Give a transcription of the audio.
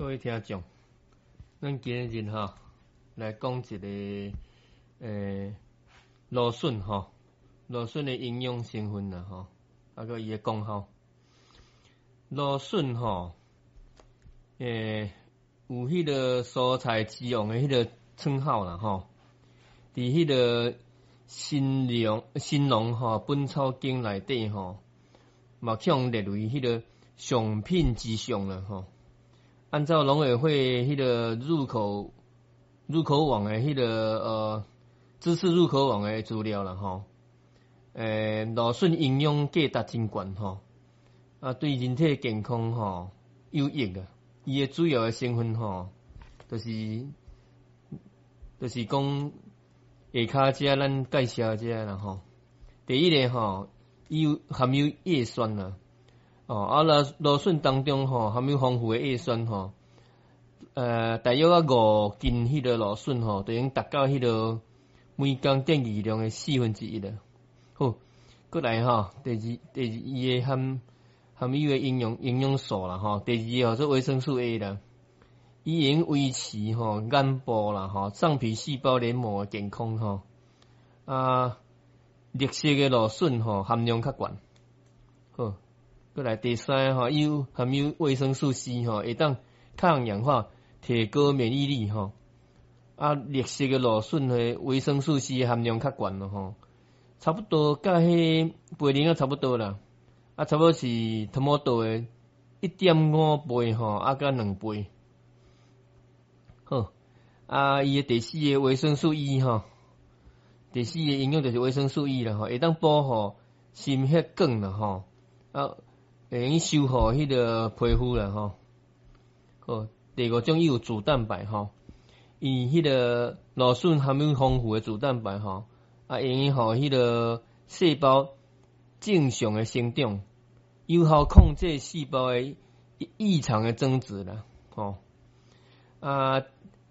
各位听众，咱今日来讲一个芦笋芦笋的营养成分啦个伊的功效。芦笋有迄个蔬菜之王的迄个称号啦伫迄个新农本草经内底嘛向列为迄个上品之上啦按照农委会迄个入口网的迄个知识入口网的资料啦芦笋营养价值真悬对人体健康有益啊。伊的主要的成分就是讲下骹遮咱介绍遮啦第一个伊有含有叶酸啦芦笋当中含有丰富的叶酸大约5斤迄个芦笋就用达到迄个每工电解量的1/4啦。好，过来第二伊的含有的营养素啦第二做维生素 A 啦，伊用维持眼部啦上皮细胞黏膜的健康绿色的芦笋含量较悬。好，过来第三伊含有维生素 C 会当抗氧化，提高免疫力绿色的芦笋的维生素 C 含量较悬咯差不多甲迄倍量差不多啦差不多是托马多的 1.5 倍甲2倍。好伊的第四个维生素 E 第四个营养就是维生素 E 啦会当保护心血管啦会用修复迄个皮肤啦好，第五种伊有主蛋白伊迄个芦笋含有丰富的主蛋白用于互迄个细胞正常的生长，有效控制细胞的异常的增殖啦